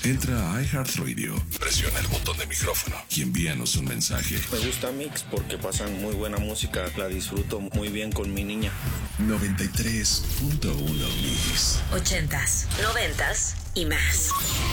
Entra a iHeartRadio, presiona el botón de micrófono y envíanos un mensaje. Me gusta Mix porque pasan muy buena música, la disfruto muy bien con mi niña. 93.1 Mix. 80s, 90s y más.